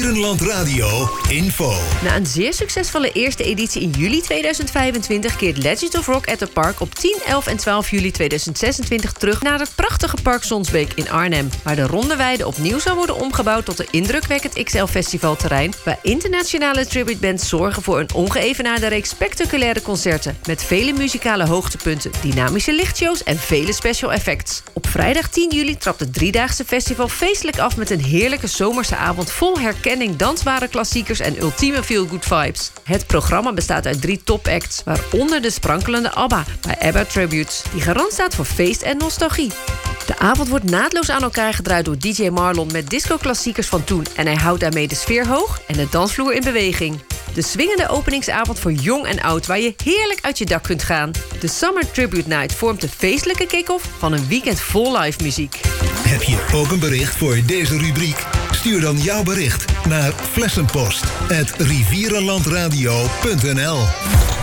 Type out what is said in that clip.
Rivierenland Radio info. Na een zeer succesvolle eerste editie in juli 2025... keert Legends of Rock at the Park op 10, 11 en 12 juli 2026 terug... naar het prachtige Park Sonsbeek in Arnhem... waar de Ronde Weide opnieuw zal worden omgebouwd tot een indrukwekkend XL-festivalterrein... waar internationale tributebands zorgen voor een ongeëvenaarde reeks spectaculaire concerten... met vele muzikale hoogtepunten, dynamische lichtshows en vele special effects. Op vrijdag 10 juli trapt het driedaagse festival feestelijk af... met een heerlijke zomerse avond vol herkenning, dansbare klassiekers... en ultieme feel-good vibes. Het programma bestaat uit 3 topacts... waaronder de sprankelende ABBA bij ABBA Tributes... die garant staat voor feest en nostalgie. De avond wordt naadloos aan elkaar gedraaid door DJ Marlon... met disco-klassiekers van toen en hij houdt daarmee de sfeer hoog... en de dansvloer in beweging. De swingende openingsavond voor jong en oud... waar je heerlijk uit je dak kunt gaan. De Summer Tribute Night vormt de feestelijke kick-off... van een weekend vol live muziek. Heb je ook een bericht voor deze rubriek? Stuur dan jouw bericht naar flessenpost@rivierenlandradio.nl.